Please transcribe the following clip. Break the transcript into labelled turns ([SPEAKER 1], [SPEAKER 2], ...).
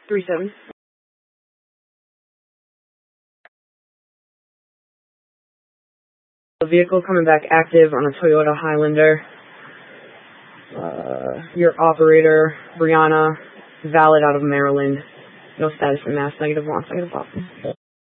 [SPEAKER 1] 37. The vehicle coming back active on a Toyota Highlander. Your operator, Brianna, valid out of Maryland. No status in Mass, -1, -1.